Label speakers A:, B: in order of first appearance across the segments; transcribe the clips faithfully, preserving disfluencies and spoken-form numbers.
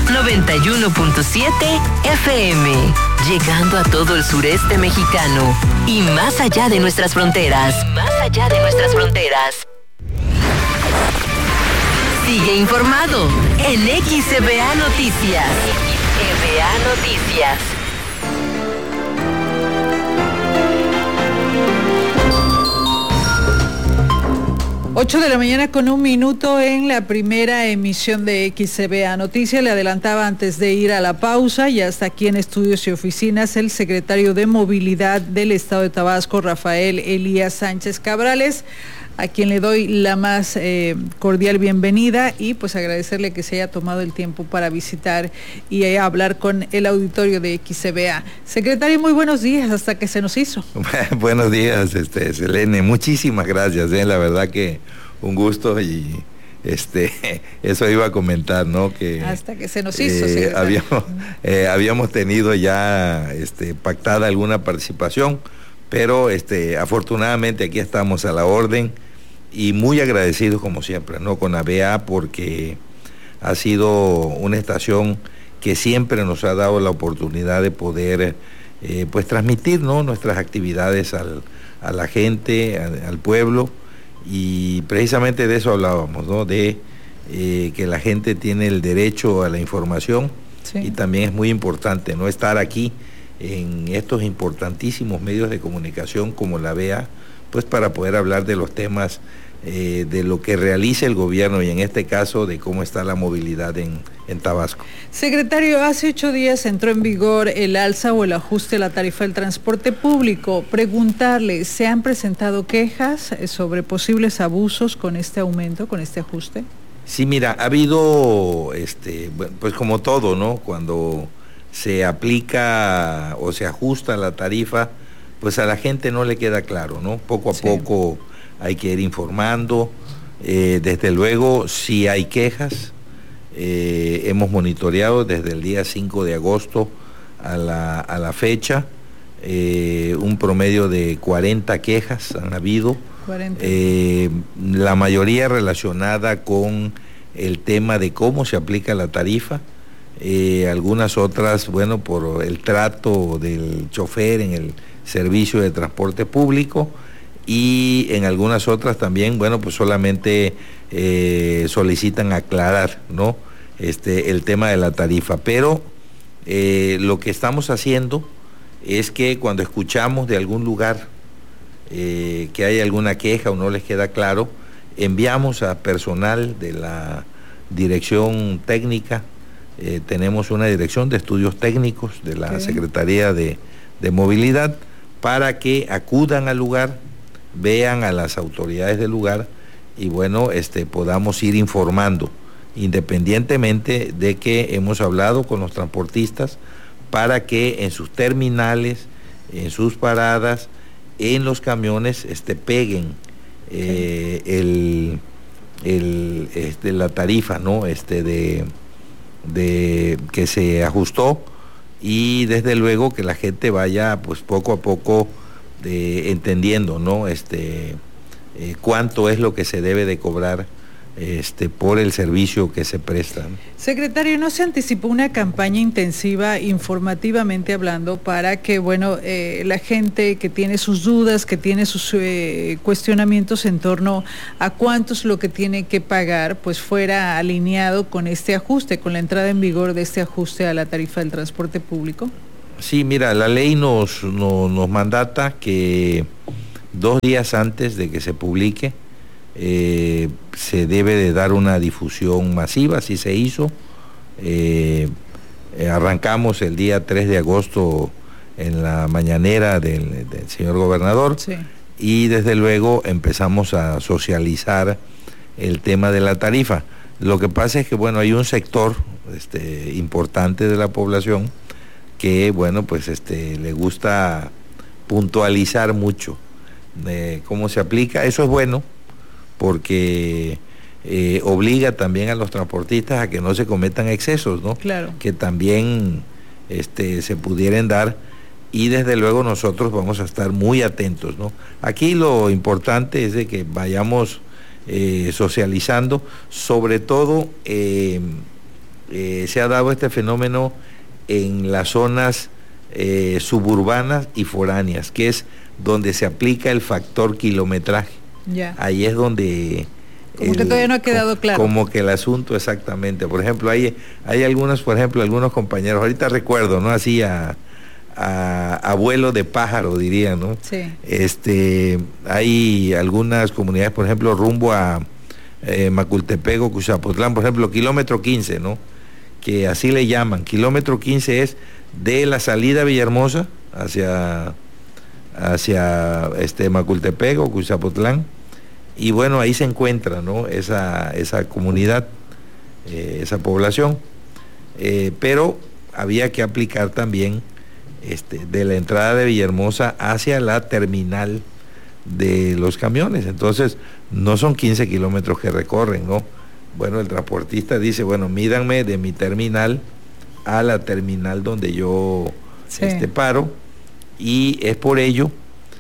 A: noventa y uno punto siete F M, llegando a todo el sureste mexicano y más allá de nuestras fronteras. Más allá de nuestras fronteras. Sigue informado en X E B A Noticias. X E B A Noticias.
B: ocho de la mañana con un minuto en la primera emisión de X E B A Noticias. Le adelantaba antes de ir a la pausa, ya está aquí en estudios y oficinas el secretario de Movilidad del Estado de Tabasco, Rafael Elías Sánchez Cabrales, a quien le doy la más eh, cordial bienvenida y pues agradecerle que se haya tomado el tiempo para visitar y eh, hablar con el auditorio de X E B A. Secretario, muy buenos días, hasta que se nos hizo.
C: Buenos días, este, Selene, muchísimas gracias, eh, la verdad que un gusto y este eso iba a comentar, ¿no? Que
B: hasta que se nos hizo,
C: eh, habíamos, eh, habíamos tenido ya este, pactada alguna participación, pero este, afortunadamente aquí estamos a la orden. Y muy agradecidos como siempre, ¿no? Con A B A, porque ha sido una estación que siempre nos ha dado la oportunidad de poder eh, pues transmitir, ¿no? Nuestras actividades al, a la gente, a, al pueblo, y precisamente de eso hablábamos, ¿no? De eh, que la gente tiene el derecho a la información, sí. Y también es muy importante no estar aquí en estos importantísimos medios de comunicación como la A B A, pues para poder hablar de los temas eh, de lo que realiza el gobierno y en este caso de cómo está la movilidad en, en Tabasco.
B: Secretario, hace ocho días entró en vigor el alza o el ajuste a la tarifa del transporte público. Preguntarle, ¿se han presentado quejas sobre posibles abusos con este aumento, con este ajuste?
C: Sí, mira, ha habido, este, pues como todo, ¿no? Cuando se aplica o se ajusta la tarifa, pues a la gente no le queda claro, ¿no? Poco a sí. poco hay que ir informando. Eh, desde luego, si hay quejas, eh, hemos monitoreado desde el día cinco de agosto a la, a la fecha, eh, un promedio de cuarenta quejas han habido, cuarenta. Eh, la mayoría relacionada con el tema de cómo se aplica la tarifa. Eh, algunas otras, bueno, por el trato del chofer en el servicio de transporte público, y en algunas otras también, bueno, pues solamente eh, solicitan aclarar, ¿no? Este, el tema de la tarifa. Pero eh, lo que estamos haciendo es que cuando escuchamos de algún lugar eh, que hay alguna queja o no les queda claro, enviamos a personal de la dirección técnica. Eh, tenemos una dirección de estudios técnicos de la okay. Secretaría de, de Movilidad para que acudan al lugar, vean a las autoridades del lugar y bueno, este, podamos ir informando, independientemente de que hemos hablado con los transportistas para que en sus terminales, en sus paradas, en los camiones, este, peguen eh, okay. el, el, este, la tarifa, ¿no? Este, de... de que se ajustó, y desde luego que la gente vaya pues poco a poco de, entendiendo, ¿no? Este eh, cuánto es lo que se debe de cobrar este por el servicio que se presta.
B: Secretario, ¿no se anticipó una campaña intensiva informativamente hablando para que, bueno, eh, la gente que tiene sus dudas, que tiene sus eh, cuestionamientos en torno a cuánto es lo que tiene que pagar, pues fuera alineado con este ajuste, con la entrada en vigor de este ajuste a la tarifa del transporte público?
C: Sí, mira, la ley nos, nos, nos mandata que dos días antes de que se publique, Eh, se debe de dar una difusión masiva, así se hizo. Eh, eh, arrancamos el día tres de agosto en la mañanera del, del señor gobernador, sí. Y desde luego empezamos a socializar el tema de la tarifa. Lo que pasa es que, bueno, hay un sector este, importante de la población que, bueno, pues este, le gusta puntualizar mucho de cómo se aplica. Eso es bueno, porque eh, obliga también a los transportistas a que no se cometan excesos, ¿no?
B: Claro.
C: Que también este, se pudieran dar, y desde luego nosotros vamos a estar muy atentos, ¿no? Aquí lo importante es de que vayamos eh, socializando, sobre todo eh, eh, se ha dado este fenómeno en las zonas eh, suburbanas y foráneas, que es donde se aplica el factor kilometraje.
B: Ya.
C: Ahí es donde...
B: Como
C: el,
B: que todavía no ha quedado
C: como,
B: claro.
C: Como que el asunto exactamente. Por ejemplo, hay, hay algunos, por ejemplo, algunos compañeros, ahorita recuerdo, ¿no? Así a, a, a vuelo de pájaro, dirían, ¿no?
B: Sí.
C: Este, hay algunas comunidades, por ejemplo, rumbo a eh, Macultepec o Cuchapotlán, por ejemplo, kilómetro quince, ¿no? Que así le llaman. Kilómetro quince es de la salida a Villahermosa hacia, hacia este, Macultepec o Cuchapotlán, y bueno, ahí se encuentra, ¿no? esa, esa comunidad, eh, esa población, eh, pero había que aplicar también este, de la entrada de Villahermosa hacia la terminal de los camiones. Entonces no son quince kilómetros que recorren, ¿no? Bueno, el transportista dice, bueno, mídanme de mi terminal a la terminal donde yo sí. este, paro, y es por ello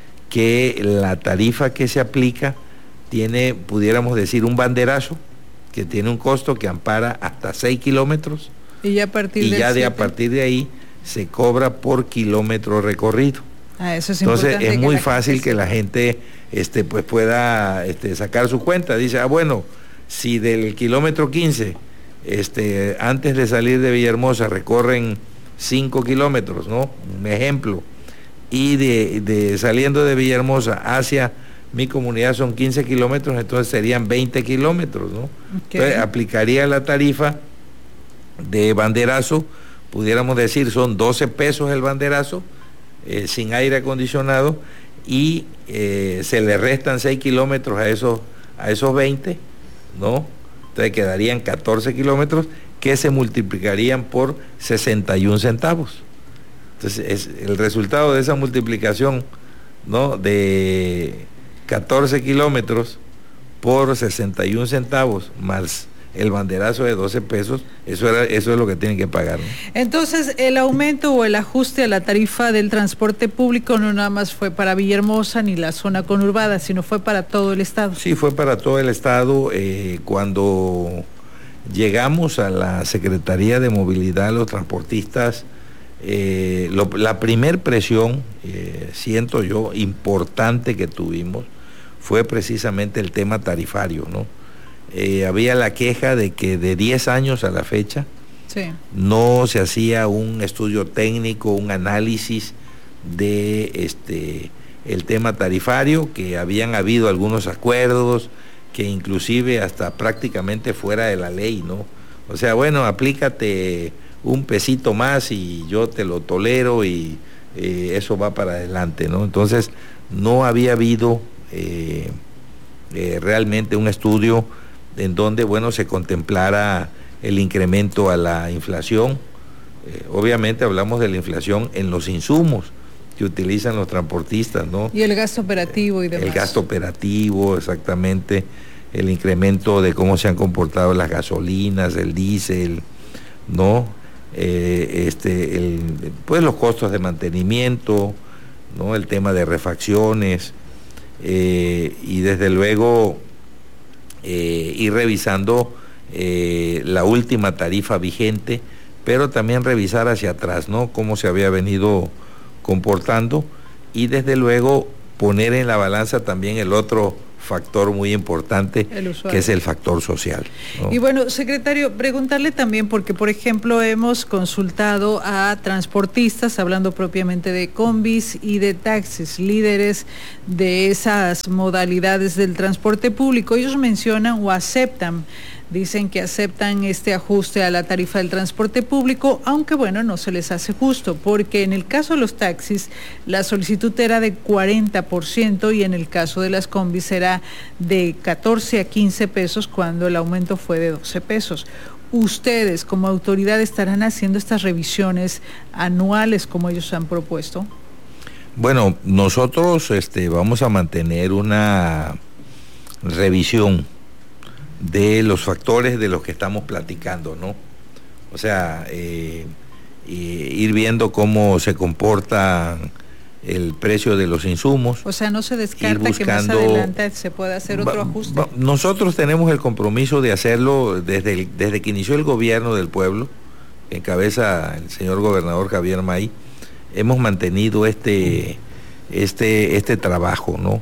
C: que la tarifa que se aplica tiene, pudiéramos decir, un banderazo que tiene un costo que ampara hasta seis kilómetros,
B: y ya a partir,
C: y ya de
B: siete.
C: a partir de ahí se cobra por kilómetro recorrido.
B: Ah, eso es
C: Entonces es muy
B: que
C: fácil que la gente este, pues pueda este, sacar su cuenta. Dice, ah, bueno, si del kilómetro quince, este, antes de salir de Villahermosa recorren cinco kilómetros, ¿no? Un ejemplo. Y de, de saliendo de Villahermosa hacia mi comunidad son quince kilómetros, entonces serían veinte kilómetros, ¿no? Okay. Entonces aplicaría la tarifa de banderazo, pudiéramos decir son doce pesos el banderazo, eh, sin aire acondicionado, y eh, se le restan seis kilómetros a esos, a esos veinte, ¿no? Entonces quedarían catorce kilómetros que se multiplicarían por sesenta y un centavos. Entonces es el resultado de esa multiplicación, ¿no? De catorce kilómetros por sesenta y un centavos más el banderazo de doce pesos, eso era, eso es lo que tienen que pagar, ¿no?
B: Entonces, el aumento o el ajuste a la tarifa del transporte público no nada más fue para Villahermosa ni la zona conurbada, sino fue para todo el estado.
C: Sí, fue para todo el estado. Eh, cuando llegamos a la Secretaría de Movilidad, los transportistas, eh, lo, la primer presión, eh, siento yo, importante que tuvimos, fue precisamente el tema tarifario, ¿no? Eh, había la queja de que de diez años a la fecha sí. no se hacía un estudio técnico, un análisis de este el tema tarifario, que habían habido algunos acuerdos que inclusive hasta prácticamente fuera de la ley, ¿no? O sea, bueno, aplícate un pesito más y yo te lo tolero y eh, eso va para adelante, ¿no? Entonces no había habido eh, eh, realmente un estudio en donde, bueno, se contemplara el incremento a la inflación. Eh, obviamente hablamos de la inflación en los insumos que utilizan los transportistas, ¿no?
B: Y el gasto operativo y demás.
C: El gasto operativo, exactamente, el incremento de cómo se han comportado las gasolinas, el diésel, ¿no? Eh, este, el, pues los costos de mantenimiento, ¿no? El tema de refacciones, eh, y desde luego eh, ir revisando eh, la última tarifa vigente, pero también revisar hacia atrás, ¿no? Cómo se había venido comportando, y desde luego poner en la balanza también el otro factor muy importante, que es el factor social, ¿no?
B: Y bueno, secretario, preguntarle también, porque por ejemplo hemos consultado a transportistas, hablando propiamente de combis y de taxis, líderes de esas modalidades del transporte público. Ellos mencionan o aceptan, dicen que aceptan este ajuste a la tarifa del transporte público, aunque bueno, no se les hace justo, porque en el caso de los taxis la solicitud era de cuarenta por ciento y en el caso de las combis era de catorce a quince pesos, cuando el aumento fue de doce pesos. ¿Ustedes como autoridad estarán haciendo estas revisiones anuales como ellos han propuesto?
C: Bueno, nosotros este, vamos a mantener una revisión de los factores de los que estamos platicando, ¿no? O sea, eh, eh, ir viendo cómo se comportan el precio de los insumos.
B: O sea, no se descarta buscando, que más adelante se pueda hacer otro va, ajuste.
C: Va, nosotros tenemos el compromiso de hacerlo desde, el, desde que inició el gobierno del pueblo, que encabeza el señor gobernador Javier May. Hemos mantenido este, este, este trabajo, ¿no?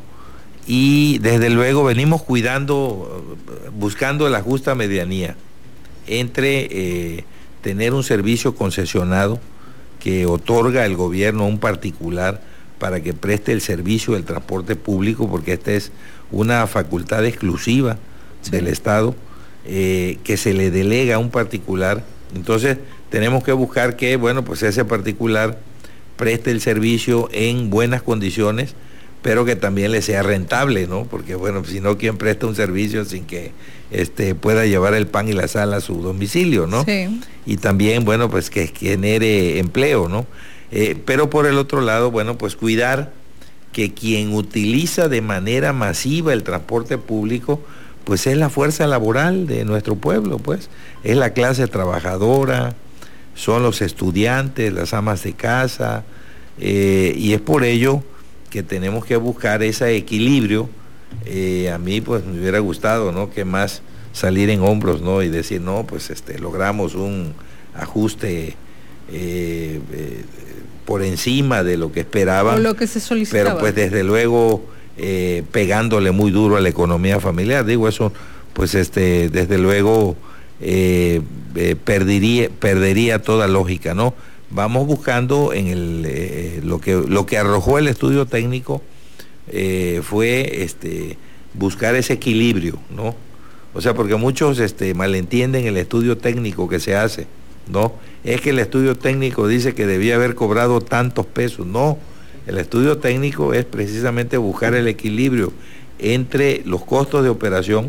C: Y desde luego venimos cuidando, buscando la justa medianía entre eh, tener un servicio concesionado que otorga el gobierno a un particular para que preste el servicio del transporte público, porque esta es una facultad exclusiva sí. del Estado, eh, que se le delega a un particular. Entonces tenemos que buscar que, bueno, pues ese particular preste el servicio en buenas condiciones, pero que también le sea rentable, ¿no? Porque, bueno, si no, ¿quién presta un servicio sin que este, pueda llevar el pan y la sal a su domicilio, ¿no?
B: Sí.
C: Y también, bueno, pues que genere empleo, ¿no? Eh, pero por el otro lado, bueno, pues cuidar que quien utiliza de manera masiva el transporte público, pues es la fuerza laboral de nuestro pueblo, pues, es la clase trabajadora, son los estudiantes, las amas de casa, eh, y es por ello que tenemos que buscar ese equilibrio. Eh, a mí pues me hubiera gustado, ¿no?, que más salir en hombros, ¿no?, y decir, no, pues este logramos un ajuste eh, eh, por encima de lo que esperaban,
B: o lo que se solicitaba,
C: pero pues desde luego eh, pegándole muy duro a la economía familiar. Digo, eso pues este desde luego eh, eh, perdería, perdería toda lógica, ¿no? Vamos buscando en el eh, lo que lo que arrojó el estudio técnico eh, fue este buscar ese equilibrio, ¿no? O sea, porque muchos este malentienden el estudio técnico que se hace, ¿no? Es que el estudio técnico dice que debía haber cobrado tantos pesos. No, el estudio técnico es precisamente buscar el equilibrio entre los costos de operación,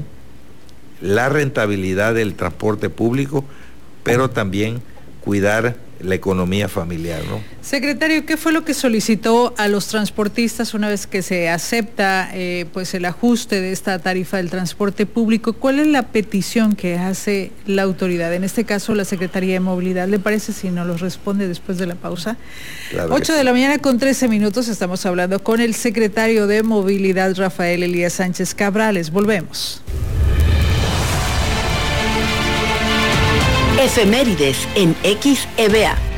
C: la rentabilidad del transporte público, pero también cuidar la economía familiar, ¿no?
B: Secretario, ¿qué fue lo que solicitó a los transportistas una vez que se acepta eh, pues el ajuste de esta tarifa del transporte público? ¿Cuál es la petición que hace la autoridad? En este caso, la Secretaría de Movilidad. ¿Le parece si nos los responde después de la pausa?
C: Claro
B: ocho de la mañana con trece minutos, estamos hablando con el secretario de Movilidad, Rafael Elías Sánchez Cabrales. Volvemos.
A: Efemérides en X E V A.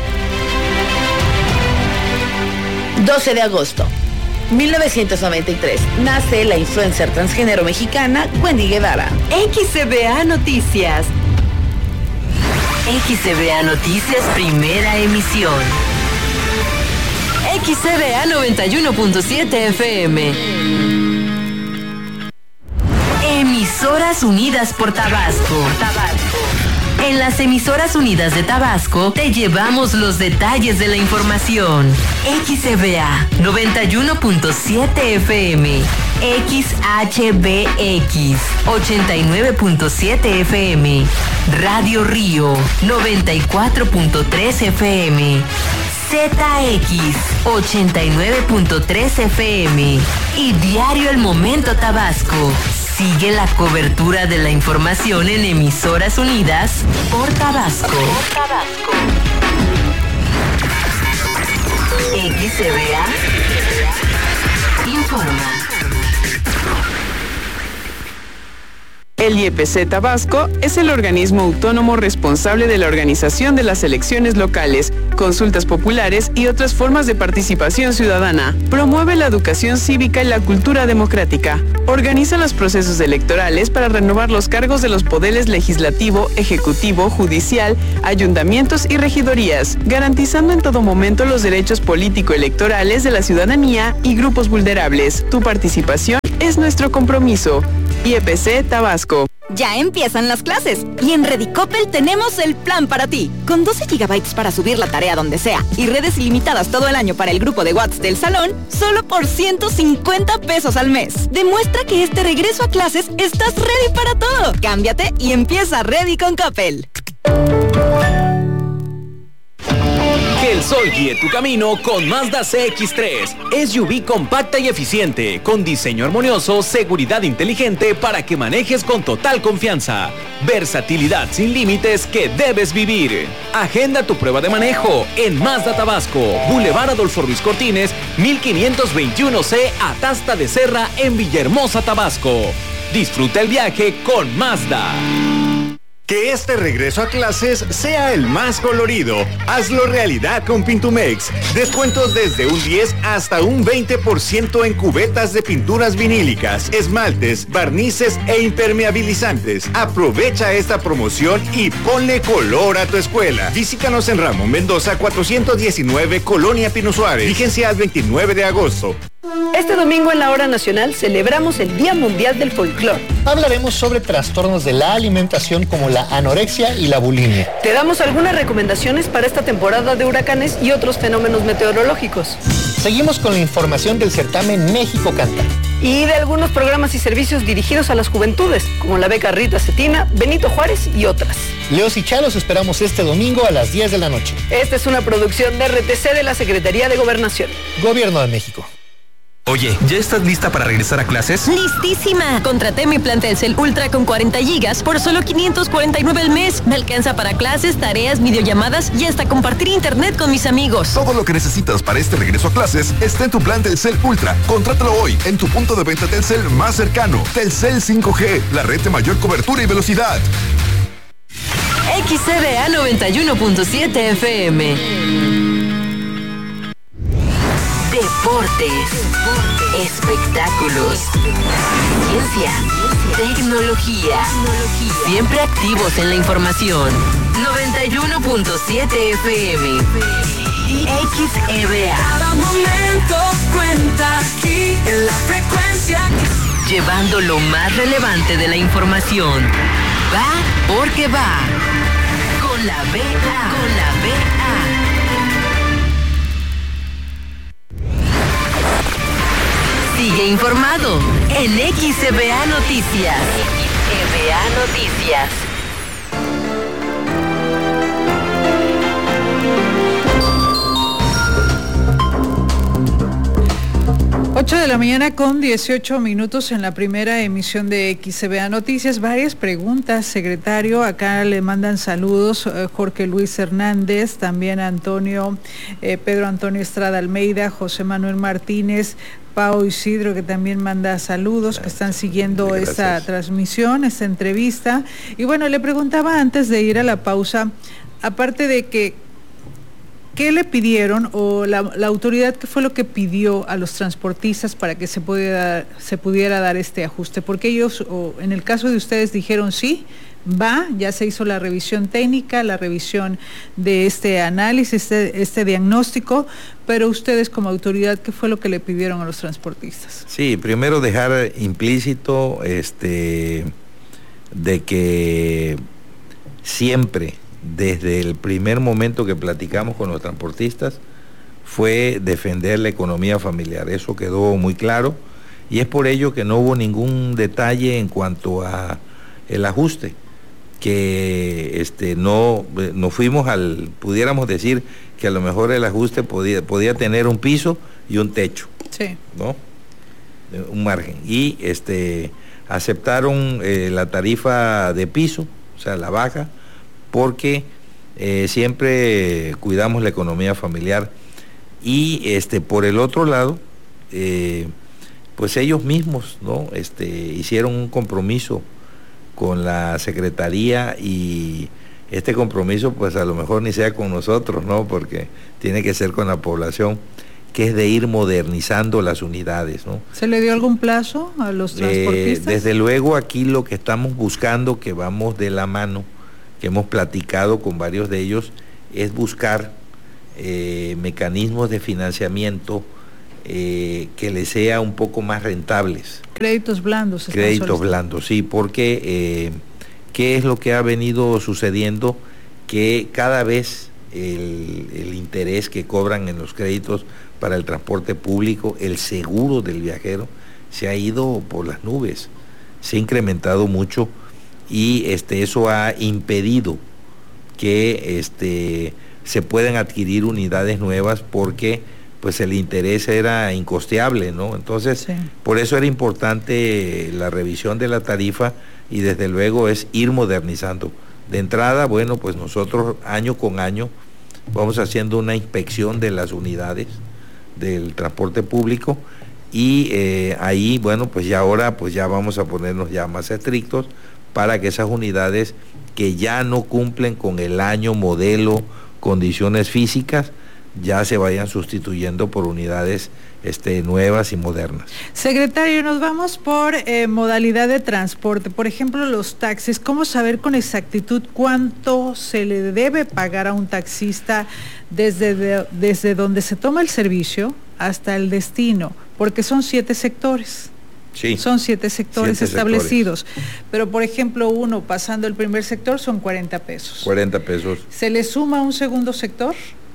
A: doce de agosto, mil novecientos noventa y tres. Nace la influencer transgénero mexicana Wendy Guevara. X E V A Noticias. X E V A Noticias, primera emisión. X E V A noventa y uno punto siete F M. Emisoras Unidas por Tabasco. Tabasco. En las Emisoras Unidas de Tabasco te llevamos los detalles de la información. X E V A noventa y uno punto siete F M, X H B X ochenta y nueve punto siete F M, Radio Río noventa y cuatro punto tres F M, Z X ochenta y nueve punto tres F M y Diario El Momento Tabasco. Sigue la cobertura de la información en Emisoras Unidas por Tabasco. Por Tabasco. X E V A informa.
D: El I E P C Tabasco es el organismo autónomo responsable de la organización de las elecciones locales, consultas populares y otras formas de participación ciudadana. Promueve la educación cívica y la cultura democrática. Organiza los procesos electorales para renovar los cargos de los poderes legislativo, ejecutivo, judicial, ayuntamientos y regidorías, garantizando en todo momento los derechos político-electorales de la ciudadanía y grupos vulnerables. Tu participación es nuestro compromiso. I E P C Tabasco.
E: Ya empiezan las clases y en Redicopel tenemos el plan para ti. Con doce gigabytes para subir la tarea donde sea y redes ilimitadas todo el año para el grupo de WhatsApp del salón, solo por ciento cincuenta pesos al mes. Demuestra que este regreso a clases estás ready para todo. Cámbiate y empieza Ready con Coppel.
F: Que el sol guíe tu camino con Mazda C X tres. S U V compacta y eficiente, con diseño armonioso, seguridad inteligente para que manejes con total confianza. Versatilidad sin límites que debes vivir. Agenda tu prueba de manejo en Mazda Tabasco, Boulevard Adolfo Ruiz Cortines, mil quinientos veintiuno C, Atasta de Serra, en Villahermosa, Tabasco. Disfruta el viaje con Mazda.
G: Que este regreso a clases sea el más colorido. Hazlo realidad con Pintumex. Descuentos desde un diez hasta un veinte por ciento en cubetas de pinturas vinílicas, esmaltes, barnices e impermeabilizantes. Aprovecha esta promoción y ponle color a tu escuela. Visítanos en Ramón Mendoza cuatrocientos diecinueve, Colonia Pino Suárez. Vigencia al veintinueve de agosto.
H: Este domingo en la Hora Nacional celebramos el Día Mundial del Folclor.
I: Hablaremos sobre trastornos de la alimentación como la anorexia y la bulimia.
H: Te damos algunas recomendaciones para esta temporada de huracanes y otros fenómenos meteorológicos.
I: Seguimos con la información del certamen México Canta.
H: Y de algunos programas y servicios dirigidos a las juventudes, como la beca Rita Cetina, Benito Juárez y otras.
I: Leos y Chalos esperamos este domingo a las diez de la noche.
H: Esta es una producción de R T C de la Secretaría de Gobernación.
I: Gobierno de México.
F: Oye, ¿ya estás lista para regresar a clases?
A: ¡Listísima! Contraté mi plan Telcel Ultra con cuarenta gigas por solo quinientos cuarenta y nueve al mes. Me alcanza para clases, tareas, videollamadas y hasta compartir internet con mis amigos.
J: Todo lo que necesitas para este regreso a clases está en tu plan Telcel Ultra. Contrátalo hoy en tu punto de venta Telcel más cercano. Telcel cinco G, la red de mayor cobertura y velocidad.
A: X C B A noventa y uno punto siete F M. Deportes, espectáculos, ciencia, tecnología, siempre activos en la información. noventa y uno punto siete F M. X E B A.
K: Cada momento cuenta aquí en la frecuencia.
A: Llevando lo más relevante de la información. Va porque va. Con la B A. Con la B A. Sigue informado en X E B A Noticias. X E B A Noticias.
B: ocho de la mañana con dieciocho minutos en la primera emisión de X E B A Noticias. Varias preguntas, secretario. Acá le mandan saludos eh, Jorge Luis Hernández, también Antonio, eh, Pedro Antonio Estrada Almeida, José Manuel Martínez, Pao Isidro, que también manda saludos, que están siguiendo Gracias. esta transmisión, esta entrevista. Y bueno, le preguntaba antes de ir a la pausa, aparte de que, ¿qué le pidieron o la, la autoridad, qué fue lo que pidió a los transportistas para que se pudiera, se pudiera dar este ajuste? Porque ellos, o en el caso de ustedes, dijeron sí, va, ya se hizo la revisión técnica, la revisión de este análisis, este, este diagnóstico, pero ustedes como autoridad, ¿qué fue lo que le pidieron a los transportistas?
C: Sí, primero dejar implícito este, de que siempre, desde el primer momento que platicamos con los transportistas, fue defender la economía familiar. Eso quedó muy claro y es por ello que no hubo ningún detalle en cuanto a el ajuste, que este no, no fuimos al, pudiéramos decir que a lo mejor el ajuste podía, podía tener un piso y un techo,
B: sí,
C: ¿no? Un margen. Y este aceptaron eh, la tarifa de piso, o sea, la baja, porque eh, siempre cuidamos la economía familiar. Y este por el otro lado, eh, pues ellos mismos, ¿no? Este, hicieron un compromiso con la Secretaría y este compromiso pues a lo mejor ni sea con nosotros, ¿no? Porque tiene que ser con la población, que es de ir modernizando las unidades, ¿no?
B: ¿Se le dio algún plazo a los transportistas?
C: Eh, desde luego aquí lo que estamos buscando, que vamos de la mano, que hemos platicado con varios de ellos, es buscar eh, mecanismos de financiamiento eh, que les sea un poco más rentables.
B: Créditos blandos.
C: Créditos blandos, sí, porque eh, ¿qué es lo que ha venido sucediendo? Que cada vez el, el interés que cobran en los créditos para el transporte público, el seguro del viajero, se ha ido por las nubes, se ha incrementado mucho y este, eso ha impedido que este, se pueden adquirir unidades nuevas porque pues el interés era incosteable, ¿no? Entonces, sí. Por eso era importante la revisión de la tarifa y desde luego es ir modernizando. De entrada, bueno, pues nosotros año con año vamos haciendo una inspección de las unidades del transporte público y eh, ahí, bueno, pues ya ahora pues ya vamos a ponernos ya más estrictos para que esas unidades que ya no cumplen con el año, modelo, condiciones físicas, ya se vayan sustituyendo por unidades este, nuevas y modernas.
B: Secretario, nos vamos por eh, modalidad de transporte. Por ejemplo, los taxis. ¿Cómo saber con exactitud cuánto se le debe pagar a un taxista desde, de, desde donde se toma el servicio hasta el destino? Porque son siete sectores.
C: Sí,
B: son siete sectores
C: siete
B: establecidos.
C: sectores.
B: Pero, por ejemplo, uno pasando el primer sector son cuarenta pesos.
C: cuarenta pesos.
B: ¿Se le suma un segundo sector?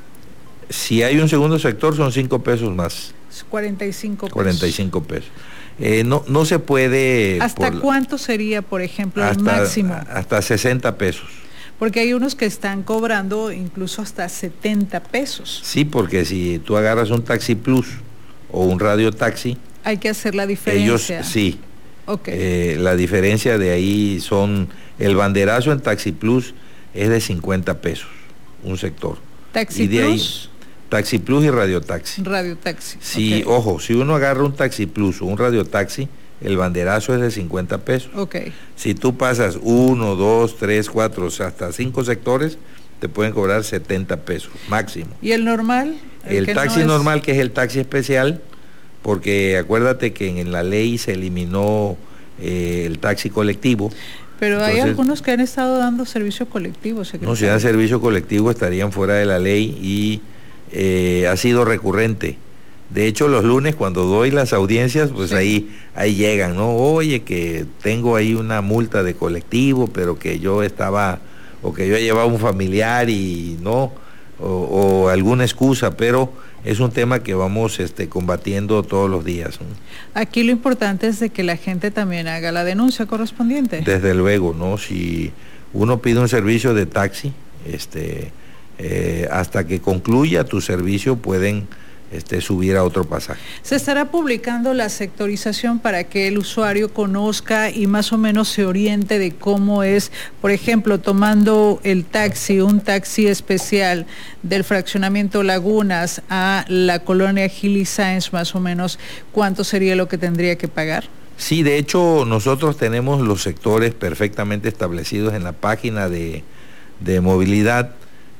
C: Si hay un segundo sector son cinco pesos más.
B: cuarenta y cinco pesos.
C: cuarenta y cinco pesos. Eh, no, no se puede...
B: ¿Hasta
C: por,
B: cuánto sería, por ejemplo,
C: hasta,
B: el máximo?
C: Hasta sesenta pesos.
B: Porque hay unos que están cobrando incluso hasta setenta pesos.
C: Sí, porque si tú agarras un Taxi Plus o un Radio Taxi...
B: Hay que hacer la diferencia.
C: Ellos, sí.
B: Okay.
C: Eh, la diferencia de ahí son... El banderazo en Taxi Plus es de cincuenta pesos, un sector.
B: ¿Taxi
C: y de
B: Plus?
C: Ahí, Taxi Plus y Radio Taxi.
B: Radio Taxi.
C: Sí,
B: okay.
C: Ojo, si uno agarra un Taxi Plus o un Radio Taxi, el banderazo es de cincuenta pesos.
B: Okay.
C: Si tú pasas uno, dos, tres, cuatro, hasta cinco sectores, te pueden cobrar setenta pesos, máximo.
B: ¿Y el normal?
C: El, el taxi
B: no es...
C: normal, que es el taxi especial, porque acuérdate que en la ley se eliminó eh, el taxi colectivo.
B: Pero
C: Entonces,
B: hay algunos que han estado dando servicio colectivo, secretario.
C: No, si dan servicio colectivo estarían fuera de la ley y eh, ha sido recurrente. De hecho, los lunes cuando doy las audiencias, pues sí. ahí ahí llegan, ¿no? Oye, que tengo ahí una multa de colectivo, pero que yo estaba, o que yo llevaba un familiar y no, o, o alguna excusa, pero es un tema que vamos este, combatiendo todos los días, ¿no?
B: Aquí lo importante es de que la gente también haga la denuncia correspondiente.
C: Desde luego, ¿no? Si uno pide un servicio de taxi, este, eh, hasta que concluya tu servicio pueden este, subir a otro pasaje.
B: Se estará publicando la sectorización para que el usuario conozca y más o menos se oriente de cómo es, por ejemplo, tomando el taxi, un taxi especial del fraccionamiento Lagunas a la colonia Gil y Sáenz, más o menos, ¿cuánto sería lo que tendría que pagar?
C: Sí, de hecho, nosotros tenemos los sectores perfectamente establecidos en la página de, de movilidad.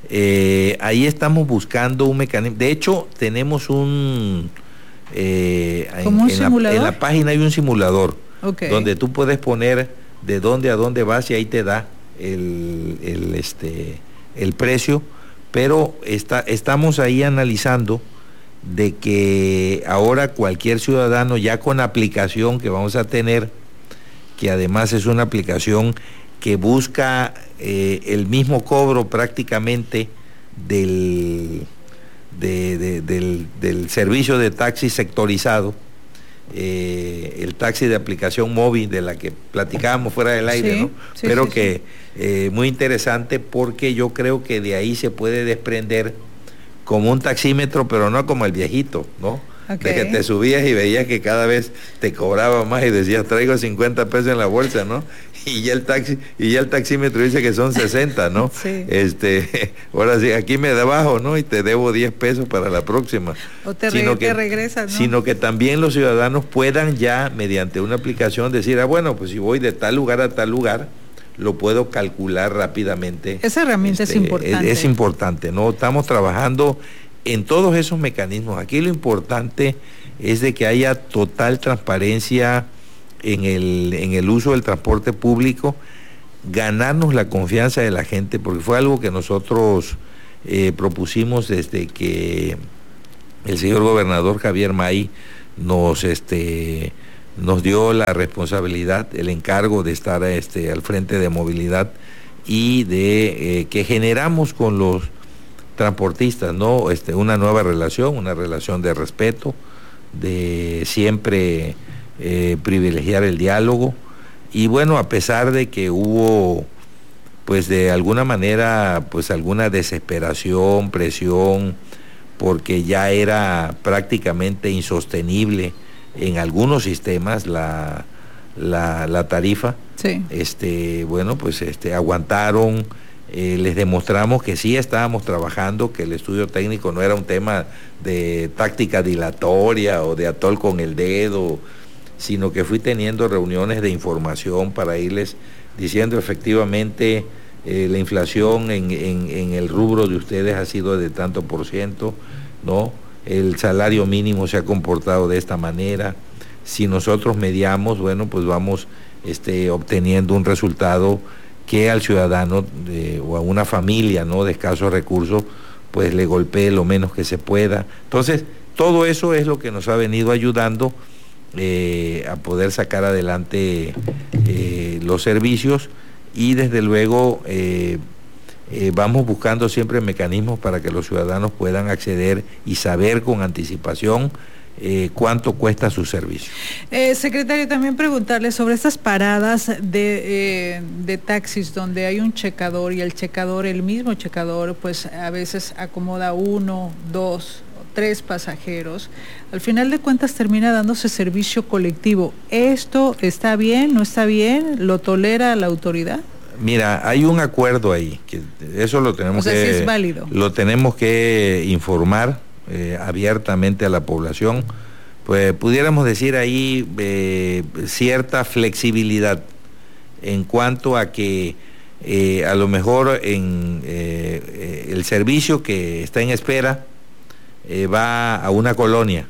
C: Eh, ahí estamos buscando un mecanismo. De hecho, tenemos un... Eh,
B: ¿Como
C: en,
B: un
C: en
B: simulador?
C: La, en la página hay un simulador,
B: okay.
C: donde tú puedes poner de dónde a dónde vas y ahí te da el, el, este, el precio, pero está, estamos ahí analizando de que ahora cualquier ciudadano ya con aplicación que vamos a tener, que además es una aplicación que busca eh, el mismo cobro prácticamente del, de, de, del, del servicio de taxi sectorizado, eh, el taxi de aplicación móvil de la que platicábamos fuera del aire,
B: sí,
C: ¿no?
B: Sí,
C: Pero
B: sí,
C: que
B: sí.
C: Eh, muy interesante porque yo creo que de ahí se puede desprender como un taxímetro, pero no como el viejito, ¿no? Okay. De que te subías y veías que cada vez te cobraba más y decías, traigo cincuenta pesos en la bolsa, ¿no? Y ya el taxi, y ya el taxímetro dice que son sesenta, ¿no?
B: Sí.
C: Este, ahora sí, aquí me da bajo, ¿no? Y te debo diez pesos para la próxima.
B: O te,
C: sino
B: re
C: que,
B: te regresas, ¿no?
C: Sino que también los ciudadanos puedan ya, mediante una aplicación, decir, ah, bueno, pues si voy de tal lugar a tal lugar, lo puedo calcular rápidamente.
B: Esa herramienta este, es importante.
C: Es, es importante, ¿no? Estamos trabajando en todos esos mecanismos. Aquí lo importante es de que haya total transparencia en el, en el uso del transporte público, ganarnos la confianza de la gente, porque fue algo que nosotros eh, propusimos desde que el señor gobernador Javier May nos, este, nos dio la responsabilidad, el encargo de estar este, al frente de movilidad y de eh, que generamos con los transportistas, ¿no? Este, una nueva relación, una relación de respeto, de siempre eh, privilegiar el diálogo, y bueno, a pesar de que hubo pues de alguna manera, pues alguna desesperación, presión, porque ya era prácticamente insostenible en algunos sistemas la, la, la tarifa.
B: Sí.
C: Este, bueno, pues este, aguantaron, eh, les demostramos que sí estábamos trabajando, que el estudio técnico no era un tema de táctica dilatoria o de atol con el dedo, sino que fui teniendo reuniones de información para irles diciendo efectivamente eh, la inflación en, en, en el rubro de ustedes ha sido de tanto por ciento, ¿no? El salario mínimo se ha comportado de esta manera. Si nosotros mediamos, bueno, pues vamos este, obteniendo un resultado que al ciudadano de, o a una familia, ¿no?, de escasos recursos, pues le golpee lo menos que se pueda. Entonces, todo eso es lo que nos ha venido ayudando Eh, a poder sacar adelante eh, los servicios y desde luego eh, eh, vamos buscando siempre mecanismos para que los ciudadanos puedan acceder y saber con anticipación eh, cuánto cuesta su servicio.
B: Eh, secretario, también preguntarle sobre estas paradas de, eh, de taxis donde hay un checador y el checador, el mismo checador, pues a veces acomoda uno, dos, tres pasajeros, al final de cuentas termina dándose servicio colectivo. ¿Esto está bien, no está bien? ¿Lo tolera la autoridad?
C: Mira, hay un acuerdo ahí, que eso lo tenemos
B: o sea,
C: que...
B: sí es válido.
C: Lo tenemos que informar eh, abiertamente a la población, pues pudiéramos decir ahí eh, cierta flexibilidad en cuanto a que eh, a lo mejor en eh, el servicio que está en espera Eh, va a una colonia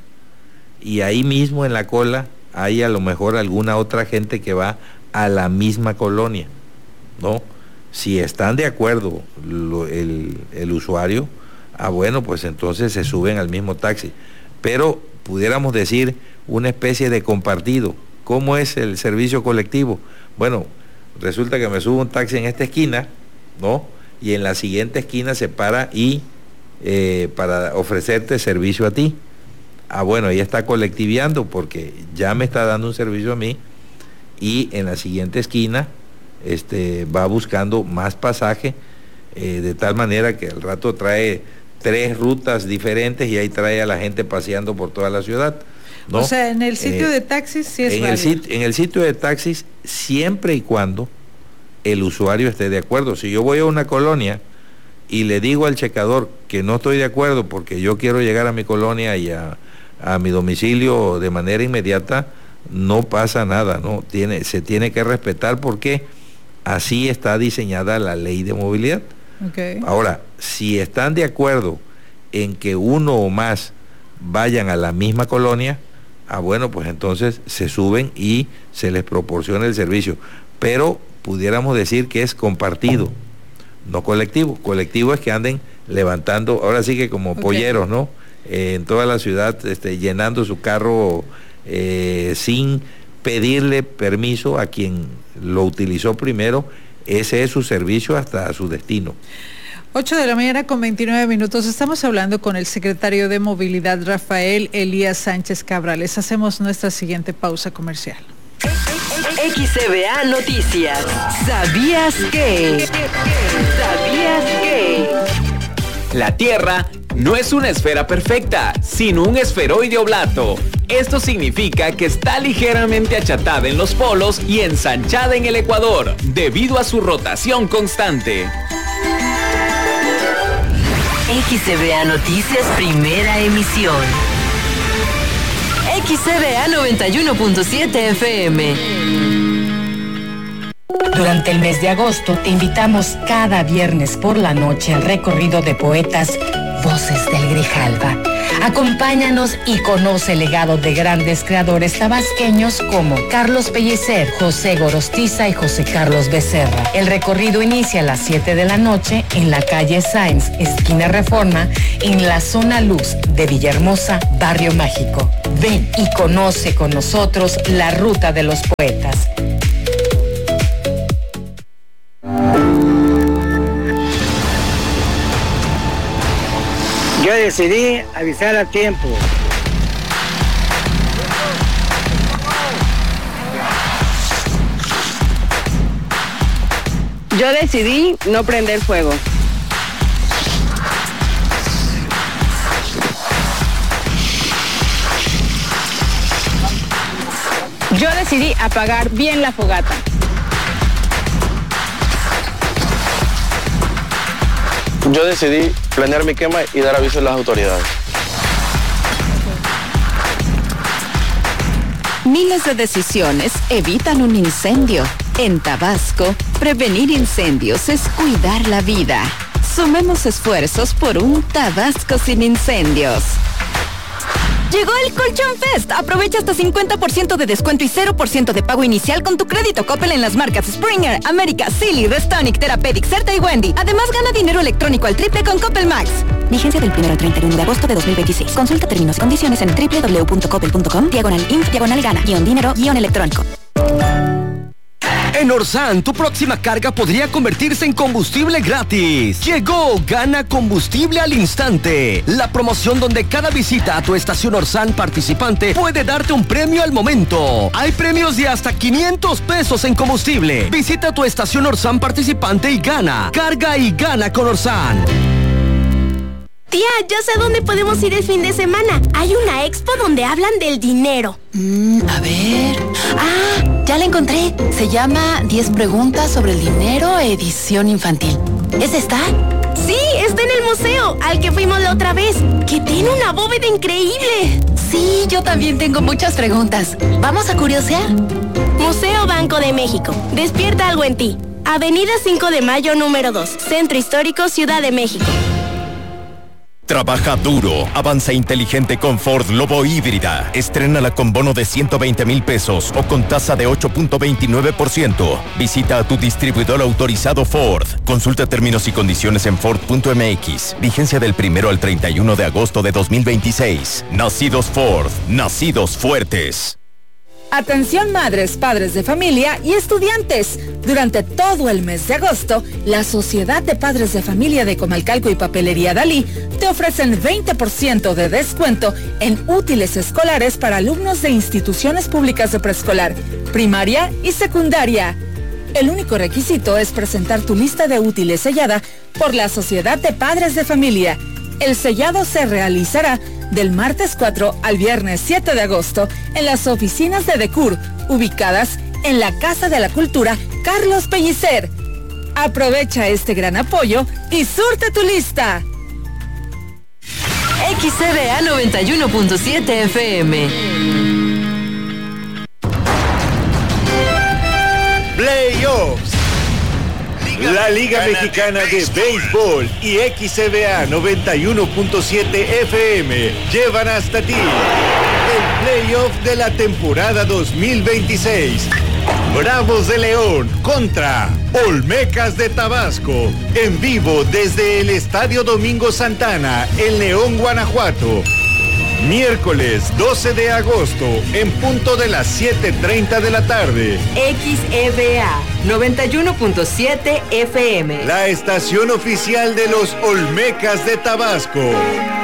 C: y ahí mismo en la cola hay a lo mejor alguna otra gente que va a la misma colonia, ¿no? Si están de acuerdo lo, el, el usuario, ah bueno, pues entonces se suben al mismo taxi, pero pudiéramos decir una especie de compartido. ¿Cómo es el servicio colectivo? Bueno, resulta que me subo un taxi en esta esquina, ¿no? Y en la siguiente esquina se para y Eh, para ofrecerte servicio a ti. Ah, bueno, ella está colectiviando porque ya me está dando un servicio a mí y en la siguiente esquina este, va buscando más pasaje, eh, de tal manera que al rato trae tres rutas diferentes y ahí trae a la gente paseando por toda la ciudad, ¿no?
B: O sea, en el sitio eh, de taxis sí es
C: en el, sit, en el sitio de taxis, siempre y cuando el usuario esté de acuerdo. Si yo voy a una colonia y le digo al checador que no estoy de acuerdo porque yo quiero llegar a mi colonia y a, a mi domicilio de manera inmediata, no pasa nada, ¿no? Tiene, se tiene que respetar porque así está diseñada la ley de movilidad.
B: Okay.
C: Ahora, si están de acuerdo en que uno o más vayan a la misma colonia, ah bueno, pues entonces se suben y se les proporciona el servicio. Pero pudiéramos decir que es compartido, no colectivo. Colectivo es que anden levantando, ahora sí que como okay. polleros, ¿no? Eh, en toda la ciudad, este, llenando su carro eh, sin pedirle permiso a quien lo utilizó primero. Ese es su servicio hasta su destino.
B: ocho de la mañana con veintinueve minutos. Estamos hablando con el secretario de Movilidad, Rafael Elías Sánchez Cabrales. Hacemos nuestra siguiente pausa comercial.
A: X C B A Noticias. ¿Sabías que? ¿Sabías que?
F: La Tierra no es una esfera perfecta, sino un esferoide oblato. Esto significa que está ligeramente achatada en los polos y ensanchada en el ecuador, debido a su rotación constante.
A: X C B A Noticias, primera emisión. X C B A noventa y uno punto siete F M.
L: Durante el mes de agosto te invitamos cada viernes por la noche al recorrido de poetas Voces del Grijalva. Acompáñanos y conoce el legado de grandes creadores tabasqueños como Carlos Pellicer, José Gorostiza y José Carlos Becerra. El recorrido inicia a las siete de la noche en la calle Sáenz, esquina Reforma, en la zona Luz de Villahermosa, Barrio Mágico. Ven y conoce con nosotros la ruta de los poetas.
M: Yo decidí avisar a tiempo.
N: Yo decidí no prender fuego. Yo decidí apagar bien la fogata.
O: Yo decidí planear mi quema y dar aviso a las autoridades.
E: Miles de decisiones evitan un incendio. En Tabasco, prevenir incendios es cuidar la vida. Sumemos esfuerzos por un Tabasco sin incendios. Llegó el Colchón Fest. Aprovecha hasta cincuenta por ciento de descuento y cero por ciento de pago inicial con tu crédito Coppel en las marcas Springer, América, Silly, Restonic, Therapeutic, Certa y Wendy. Además, gana dinero electrónico al triple con Coppel Max. Vigencia del primero al treinta y uno de agosto de dos mil veintiséis. Consulta términos y condiciones en doble u doble u doble u punto coppel punto com, diagonal inf, diagonal gana, guión dinero, guión electrónico.
P: En Orsan, tu próxima carga podría convertirse en combustible gratis. Llegó Gana Combustible al Instante, la promoción donde cada visita a tu estación Orsan participante puede darte un premio al momento. Hay premios de hasta quinientos pesos en combustible. Visita tu estación Orsan participante y gana. Carga y gana con Orsan.
Q: Tía, ya sé dónde podemos ir el fin de semana. Hay una expo donde hablan del dinero.
R: Mm, a ver... Ah, ya la encontré. Se llama diez preguntas sobre el dinero, edición infantil. ¿Es esta?
Q: Sí, está en el museo, al que fuimos la otra vez, que tiene una bóveda increíble.
R: Sí, yo también tengo muchas preguntas. ¿Vamos a curiosear?
Q: Museo Banco de México. Despierta algo en ti. Avenida cinco de mayo, número dos. Centro Histórico, Ciudad de México.
S: Trabaja duro, avanza inteligente con Ford Lobo híbrida. Estrénala con bono de ciento veinte mil pesos o con tasa de ocho punto veintinueve por ciento. Visita a tu distribuidor autorizado Ford. Consulta términos y condiciones en Ford punto M X. Vigencia del primero al treinta y uno de agosto de dos mil veintiséis. Nacidos Ford, nacidos fuertes.
T: Atención madres, padres de familia y estudiantes. Durante todo el mes de agosto, la Sociedad de Padres de Familia de Comalcalco y Papelería Dalí te ofrecen veinte por ciento de descuento en útiles escolares para alumnos de instituciones públicas de preescolar, primaria y secundaria. El único requisito es presentar tu lista de útiles sellada por la Sociedad de Padres de Familia. El sellado se realizará del martes cuatro al viernes siete de agosto en las oficinas de Decur, ubicadas en la Casa de la Cultura Carlos Pellicer. Aprovecha este gran apoyo y surte tu lista.
A: X C B A noventa y uno punto siete F M.
G: Playoffs. La Liga Mexicana de Béisbol y X C B A noventa y uno punto siete F M llevan hasta ti el playoff de la temporada dos mil veintiséis. Bravos de León contra Olmecas de Tabasco, en vivo desde el Estadio Domingo Santana, en León, Guanajuato. Miércoles doce de agosto, en punto de las siete treinta de la tarde.
A: X E B A noventa y uno punto siete F M.
G: La estación oficial de los Olmecas de Tabasco.